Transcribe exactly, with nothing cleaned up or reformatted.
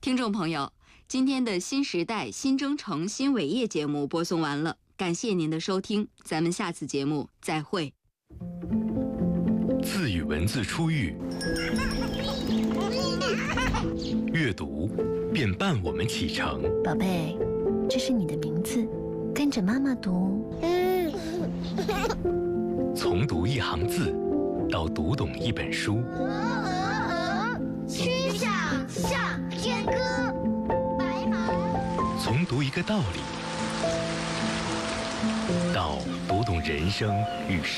听众朋友，今天的新时代新征程新伟业节目播送完了，感谢您的收听，咱们下次节目再会。 字与文字初遇，阅读便伴我们启程。 宝贝，这是你的名字，跟着妈妈读。 从读一行字，到读懂一本书。 曲项向天歌，白马。 从读一个道理，到读懂人生与